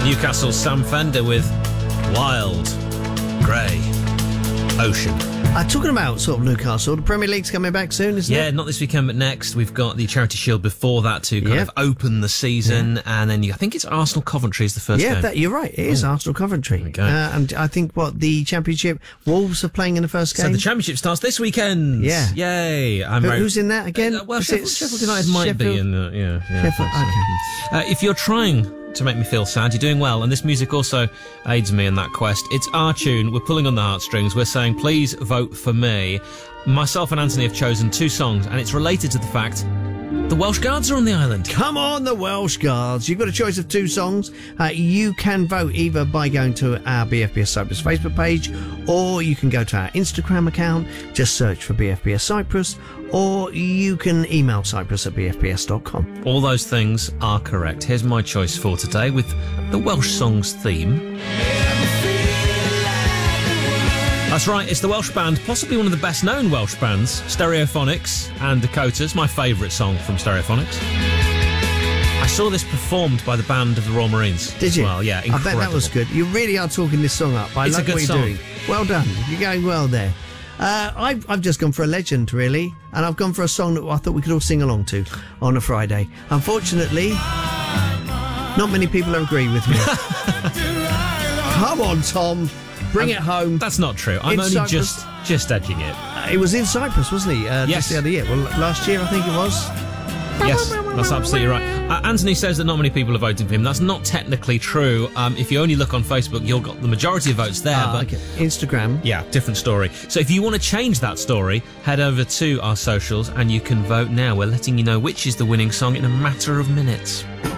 Newcastle's Sam Fender with Wild Grey Ocean. Talking about sort of Newcastle, the Premier League's coming back soon, isn't it? Yeah, not this weekend, but next. We've got the Charity Shield before that to kind of open the season, and then I think it's Arsenal Coventry is the first game. Yeah, you're right. It is Arsenal Coventry. There we go. And I think, the Championship, Wolves are playing in the first game? So the Championship starts this weekend. Yeah. Yay. Who's in that again? Sheffield United might be in Sheffield, okay. if you're trying to make me feel sad, you're doing well, and this music also aids me in that quest. It's our tune, we're pulling on the heartstrings, we're saying please vote for me. Myself and Anthony have chosen 2 songs, and it's related to the fact the Welsh Guards are on the island. Come on, the Welsh Guards. You've got a choice of 2 songs. You can vote either by going to our BFBS Cyprus Facebook page, or you can go to our Instagram account, just search for BFBS Cyprus, or you can email cyprus@bfbs.com. All those things are correct. Here's my choice for today with the Welsh Songs theme. That's right, it's the Welsh band, possibly one of the best known Welsh bands, Stereophonics and Dakotas, my favourite song from Stereophonics. I saw this performed by the band of the Royal Marines. Did you? Well, yeah, incredible. I bet that was good. You really are talking this song up. I It's like a good what you're song. doing. Well done. You're going well there. I've just gone for a legend, really, and I've gone for a song that I thought we could all sing along to on a Friday. Unfortunately, not many people agree with me. Come on, Tom. Bring it home. That's not true. I'm only Cyprus. just edging it. It was in Cyprus, wasn't he? Yes. Just the other year. Well, last year, I think it was. Yes, that's absolutely right. Anthony says that not many people are voting for him. That's not technically true. If you only look on Facebook, you'll got the majority of votes there. But Okay. Instagram. yeah, different story. So if you want to change that story, head over to our socials and you can vote now. We're letting you know which is the winning song in a matter of minutes.